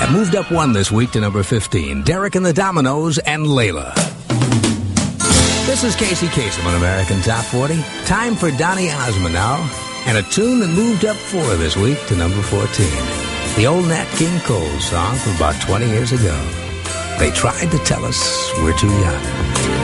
Moved up one this week to number 15. Derek and the Dominoes and Layla. This is Casey Kasem on American Top 40. Time for Donny Osmond now. And a tune that moved up 4 this week to number 14. The old Nat King Cole song from about 20 years ago. They tried to tell us we're too young.